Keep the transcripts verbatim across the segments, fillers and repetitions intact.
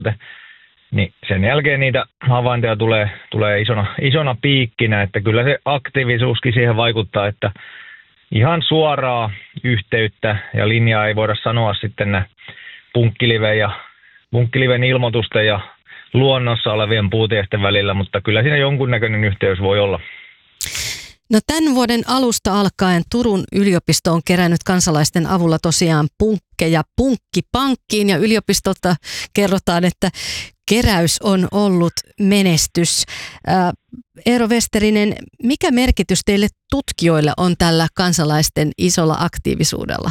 niin sen jälkeen niitä havaintoja tulee, tulee isona, isona piikkinä, että kyllä se aktiivisuuskin siihen vaikuttaa, että ihan suoraa yhteyttä ja linjaa ei voida sanoa sitten nä punkkiliven ja punkkiliven ilmoitusten ja luonnossa olevien puutiesten välillä, mutta kyllä siinä jonkunnäköinen yhteys voi olla. No tämän vuoden alusta alkaen Turun yliopisto on kerännyt kansalaisten avulla tosiaan punkkeja punkkipankkiin ja yliopistolta kerrotaan, että keräys on ollut menestys. Ää, Eero Westerinen, mikä merkitys teille tutkijoille on tällä kansalaisten isolla aktiivisuudella?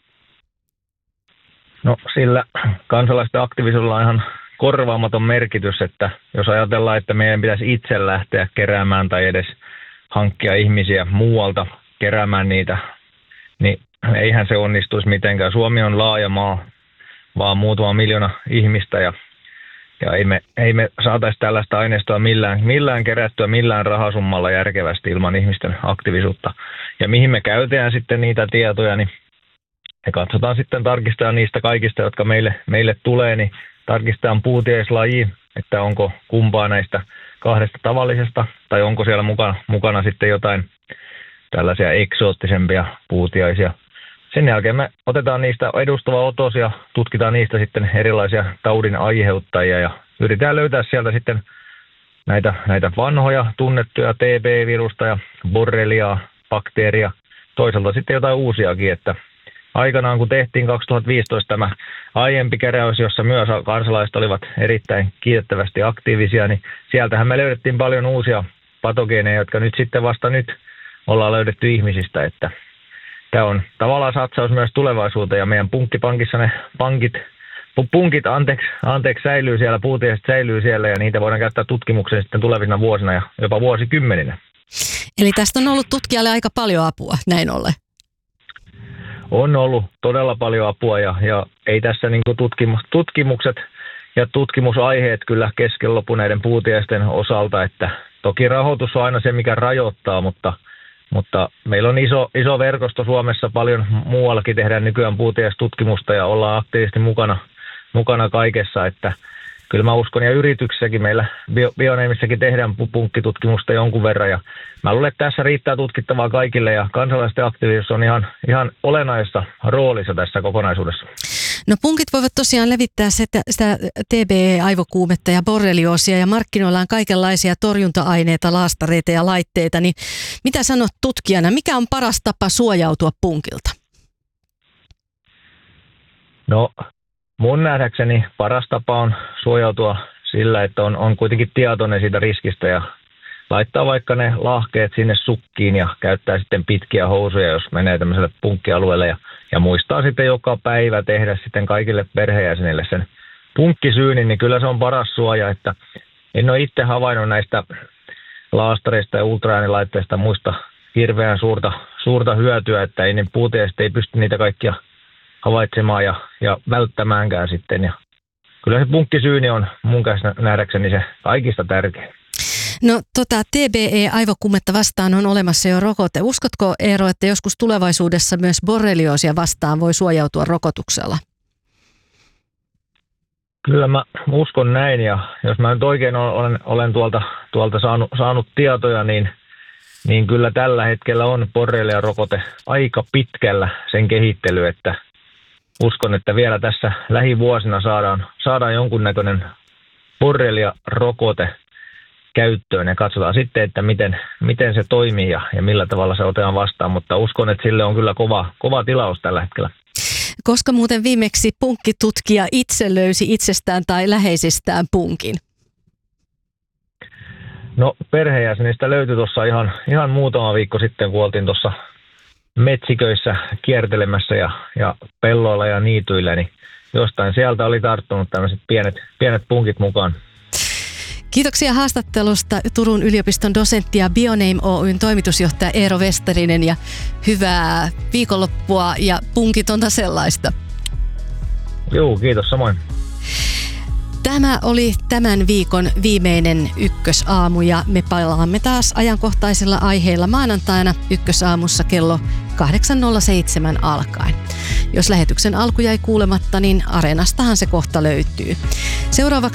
No sillä kansalaisten aktiivisuudella on ihan korvaamaton merkitys, että jos ajatellaan, että meidän pitäisi itse lähteä keräämään tai edes hankkia ihmisiä muualta keräämään niitä, niin eihän se onnistuisi mitenkään. Suomi on laaja maa, vaan muutama miljoona ihmistä ja, ja ei, me, ei me saataisi tällaista aineistoa millään, millään kerättyä millään rahasummalla järkevästi ilman ihmisten aktiivisuutta. Ja mihin me käytetään sitten niitä tietoja, niin me katsotaan sitten tarkistaa niistä kaikista, jotka meille, meille tulee, niin tarkistetaan puutieslaji, että onko kumpaa näistä kahdesta tavallisesta, tai onko siellä mukana, mukana sitten jotain tällaisia eksoottisempia puutiaisia. Sen jälkeen me otetaan niistä edustava otos ja tutkitaan niistä sitten erilaisia taudin aiheuttajia ja yritetään löytää sieltä sitten näitä, näitä vanhoja tunnettuja T B-virusta ja borreliaa, bakteeria, toisaalta sitten jotain uusiakin, että aikanaan kun tehtiin kaksituhattaviisitoista tämä aiempi keräys, jossa myös kansalaiset olivat erittäin kiitettävästi aktiivisia, niin sieltähän me löydettiin paljon uusia patogeeneja, jotka nyt sitten vasta nyt ollaan löydetty ihmisistä, että tämä on tavallaan satsaus myös tulevaisuuteen ja meidän punkkipankissa ne pankit, punkit anteeksi, anteeksi säilyy siellä, puutieset säilyy siellä ja niitä voidaan käyttää tutkimukseen sitten tulevina vuosina ja jopa vuosikymmeninä. Eli tästä on ollut tutkijalle aika paljon apua, näin ollen. On ollut todella paljon apua ja, ja ei tässä niin kuin tutkimus, tutkimukset ja tutkimusaiheet kyllä kesken lopu näiden puutiesten osalta, että toki rahoitus on aina se, mikä rajoittaa, mutta, mutta meillä on iso, iso verkosto Suomessa, paljon muuallakin tehdään nykyään puutiestutkimusta ja ollaan aktiivisesti mukana, mukana kaikessa, että kyllä mä uskon, ja yrityksissäkin meillä Bio, Bionameissakin tehdään punkkitutkimusta jonkun verran, ja mä luulen, että tässä riittää tutkittavaa kaikille, ja kansalaisten aktiivisuus on ihan, ihan olennaisessa roolissa tässä kokonaisuudessa. No punkit voivat tosiaan levittää sitä, sitä T B E-aivokuumetta ja borrelioosia, ja markkinoilla on kaikenlaisia torjunta-aineita, laastareita ja laitteita, niin mitä sanot tutkijana, mikä on paras tapa suojautua punkilta? No, mun nähdäkseni paras tapa on suojautua sillä, että on, on kuitenkin tietoinen siitä riskistä ja laittaa vaikka ne lahkeet sinne sukkiin ja käyttää sitten pitkiä housuja, jos menee tämmöiselle punkkialueelle ja, ja muistaa sitten joka päivä tehdä sitten kaikille perheenjäsenille sen punkkisyynin, niin kyllä se on paras suoja, että en ole itse havainnut näistä laastareista ja ultraäänilaitteista muista hirveän suurta, suurta hyötyä, että ei ne puutieset ei pysty niitä kaikkia havaitsemaan ja, ja välttämäänkään sitten. Ja kyllä se punkkisyyni on mun kanssa nähdäkseni se kaikista tärkein. No tota, T B E-aivokuumetta vastaan on olemassa jo rokote. Uskotko, Eero, että joskus tulevaisuudessa myös borrelioosia vastaan voi suojautua rokotuksella? Kyllä mä uskon näin, ja jos mä nyt oikein olen, olen tuolta, tuolta saanut, saanut tietoja, niin, niin kyllä tällä hetkellä on borrelia-rokote aika pitkällä sen kehittely, että uskon, että vielä tässä lähivuosina saadaan, saadaan jonkunnäköinen borrelia-rokote käyttöön ja katsotaan sitten, että miten, miten se toimii ja, ja millä tavalla se otetaan vastaan, mutta uskon, että sille on kyllä kova, kova tilaus tällä hetkellä. Koska muuten viimeksi punkkitutkija itse löysi itsestään tai läheisistään punkin? No perheenjäsenistä löytyi tuossa ihan, ihan muutama viikko sitten, kun oltiin tuossa metsiköissä kiertelemässä ja, ja pelloilla ja niityillä, niin jostain sieltä oli tarttunut tämmöiset pienet, pienet punkit mukaan. Kiitoksia haastattelusta Turun yliopiston dosentti ja Bioname Oyn toimitusjohtaja Eero Westerinen ja hyvää viikonloppua ja punkitonta sellaista. Joo, kiitos samoin. Tämä oli tämän viikon viimeinen Ykkösaamu ja me palaamme taas ajankohtaisilla aiheilla maanantaina Ykkösaamussa kello kahdeksan nolla seitsemän alkaen. Jos lähetyksen alku jäi kuulematta, niin Areenastahan se kohta löytyy. Seuraavaksi